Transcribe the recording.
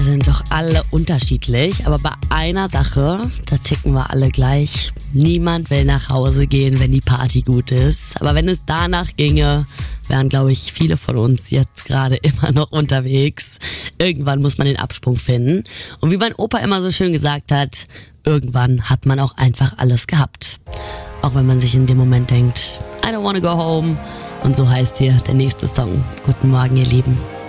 Wir sind doch alle unterschiedlich, aber bei einer Sache, da ticken wir alle gleich. Niemand will nach Hause gehen, wenn die Party gut ist. Aber wenn es danach ginge, wären, glaube ich, viele von uns jetzt gerade immer noch unterwegs. Irgendwann muss man den Absprung finden. Und wie mein Opa immer so schön gesagt hat, irgendwann hat man auch einfach alles gehabt. Auch wenn man sich in dem Moment denkt, I don't wanna go home. Und so heißt hier der nächste Song. Guten Morgen, ihr Lieben.